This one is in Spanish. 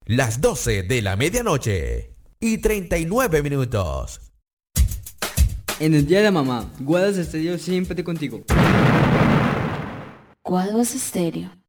Las 12 de la medianoche y 39 minutos. En el día de la mamá, Guadas Estéreo siempre contigo. Guadas Estéreo.